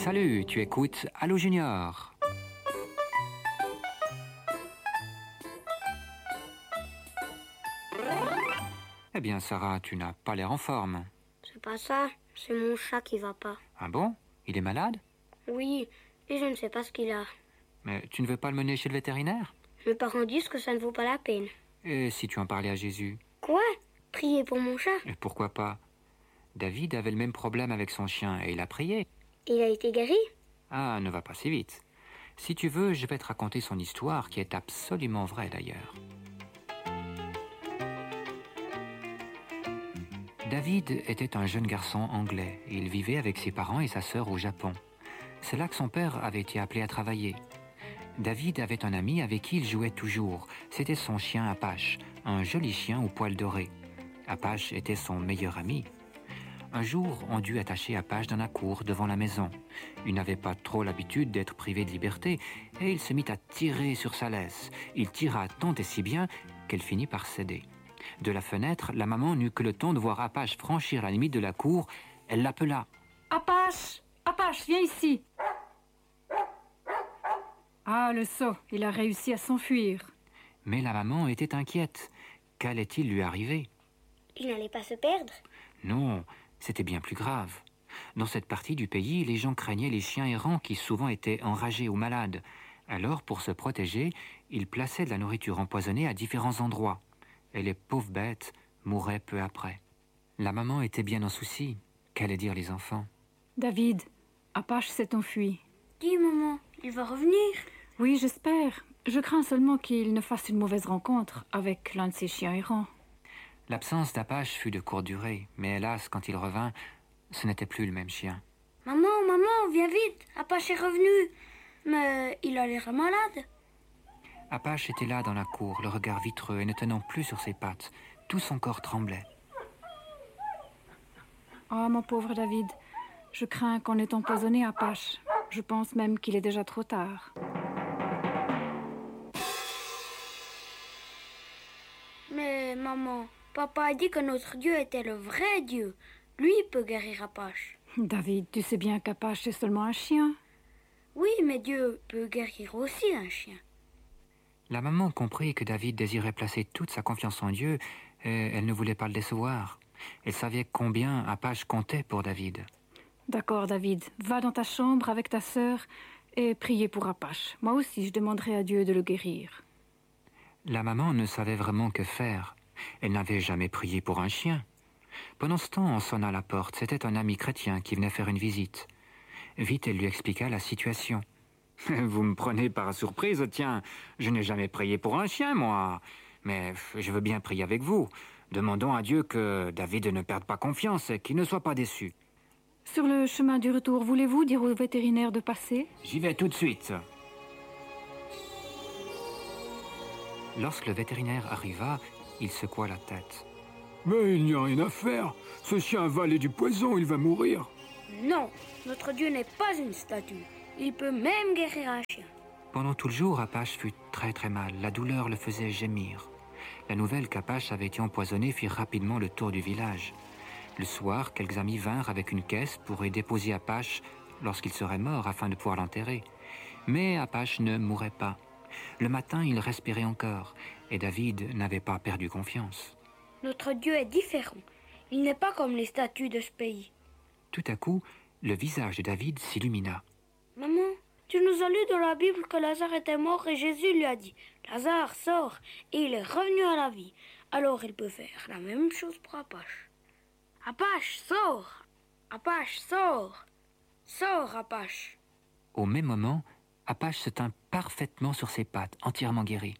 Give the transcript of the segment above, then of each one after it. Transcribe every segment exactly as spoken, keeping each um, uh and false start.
Salut, tu écoutes Allô Junior. Eh bien Sarah, tu n'as pas l'air en forme. C'est pas ça, c'est mon chat qui va pas. Ah bon? Il est malade? Oui, et je ne sais pas ce qu'il a. Mais tu ne veux pas le mener chez le vétérinaire? Mes parents disent que ça ne vaut pas la peine. Et si tu en parlais à Jésus? Quoi? Prier pour mon chat? Et pourquoi pas? David avait le même problème avec son chien et il a prié. Il a été guéri? Ah, ne va pas si vite. Si tu veux, je vais te raconter son histoire qui est absolument vraie d'ailleurs. David était un jeune garçon anglais. Il vivait avec ses parents et sa sœur au Japon. C'est là que son père avait été appelé à travailler. David avait un ami avec qui il jouait toujours. C'était son chien Apache, un joli chien aux poils dorés. Apache était son meilleur ami. Un jour, on dut attacher Apache dans la cour devant la maison. Il n'avait pas trop l'habitude d'être privé de liberté et il se mit à tirer sur sa laisse. Il tira tant et si bien qu'elle finit par céder. De la fenêtre, la maman n'eut que le temps de voir Apache franchir la limite de la cour. Elle l'appela. « Apache! Apache, viens ici !» Ah, le sot, il a réussi à s'enfuir. Mais la maman était inquiète. Qu'allait-il lui arriver? Il n'allait pas se perdre? Non, c'était bien plus grave. Dans cette partie du pays, les gens craignaient les chiens errants qui souvent étaient enragés ou malades. Alors, pour se protéger, ils plaçaient de la nourriture empoisonnée à différents endroits. Et les pauvres bêtes mouraient peu après. La maman était bien en souci. Qu'allaient dire les enfants? David, Apache s'est enfui. Dis, maman, il va revenir? Oui, j'espère. Je crains seulement qu'il ne fasse une mauvaise rencontre avec l'un de ses chiens errants. L'absence d'Apache fut de courte durée, mais hélas, quand il revint, ce n'était plus le même chien. Maman, maman, viens vite, Apache est revenu. Mais il a l'air malade. Apache était là dans la cour, le regard vitreux et ne tenant plus sur ses pattes. Tout son corps tremblait. Ah, mon pauvre David, je crains qu'on ait empoisonné Apache. Je pense même qu'il est déjà trop tard. Mais maman, papa a dit que notre Dieu était le vrai Dieu. Lui peut guérir Apache. David, tu sais bien qu'Apache est seulement un chien. Oui, mais Dieu peut guérir aussi un chien. La maman comprit que David désirait placer toute sa confiance en Dieu et elle ne voulait pas le décevoir. Elle savait combien Apache comptait pour David. D'accord, David, va dans ta chambre avec ta sœur et priez pour Apache. Moi aussi, je demanderai à Dieu de le guérir. La maman ne savait vraiment que faire. Elle n'avait jamais prié pour un chien. Pendant ce temps, on sonna à la porte. C'était un ami chrétien qui venait faire une visite. Vite, elle lui expliqua la situation. « Vous me prenez par surprise, tiens. Je n'ai jamais prié pour un chien, moi. Mais je veux bien prier avec vous. Demandons à Dieu que David ne perde pas confiance et qu'il ne soit pas déçu. » Sur le chemin du retour, voulez-vous dire au vétérinaire de passer? J'y vais tout de suite. Lorsque le vétérinaire arriva, il secoua la tête. « Mais il n'y a rien à faire. Ce chien a avalé du poison, il va mourir. » Non, notre Dieu n'est pas une statue. Il peut même guérir un chien. Pendant tout le jour, Apache fut très très mal. La douleur le faisait gémir. La nouvelle qu'Apache avait été empoisonné fit rapidement le tour du village. Le soir, quelques amis vinrent avec une caisse pour y déposer Apache lorsqu'il serait mort afin de pouvoir l'enterrer. Mais Apache ne mourait pas. Le matin, il respirait encore et David n'avait pas perdu confiance. Notre Dieu est différent. Il n'est pas comme les statues de ce pays. Tout à coup, le visage de David s'illumina. Maman, tu nous as lu dans la Bible que Lazare était mort et Jésus lui a dit « Lazare, sors !» et il est revenu à la vie. Alors il peut faire la même chose pour Apache. Apache, sors! Apache, sors! Sors, Apache! Au même moment, Apache se tint parfaitement sur ses pattes, entièrement guéri.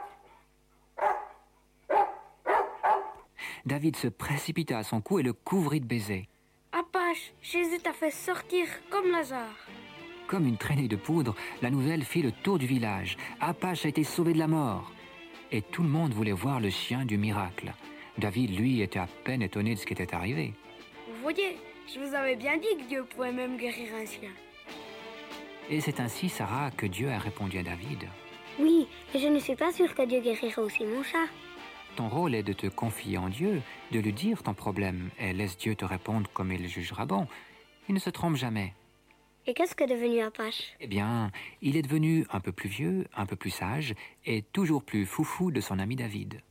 David se précipita à son cou et le couvrit de baisers. Apache, Jésus t'a fait sortir comme Lazare. Comme une traînée de poudre, la nouvelle fit le tour du village. Apache a été sauvé de la mort. Et tout le monde voulait voir le chien du miracle. David, lui, était à peine étonné de ce qui était arrivé. Vous voyez, je vous avais bien dit que Dieu pouvait même guérir un chien. Et c'est ainsi, Sarah, que Dieu a répondu à David. Oui, mais je ne suis pas sûre que Dieu guérira aussi mon chat. Ton rôle est de te confier en Dieu, de lui dire ton problème, et laisse Dieu te répondre comme il jugera bon. Il ne se trompe jamais. Et qu'est-ce qu'est devenu Apache? Eh bien, il est devenu un peu plus vieux, un peu plus sage, et toujours plus foufou de son ami David.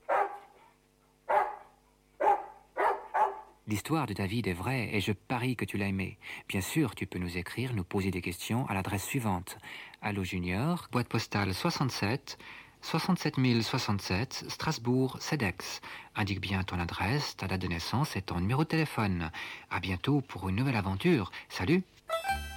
L'histoire de David est vraie et je parie que tu l'as aimée. Bien sûr, tu peux nous écrire, nous poser des questions à l'adresse suivante. Allo Junior, boîte postale soixante-sept, soixante-sept mille soixante-sept, Strasbourg, CEDEX. Indique bien ton adresse, ta date de naissance et ton numéro de téléphone. À bientôt pour une nouvelle aventure. Salut!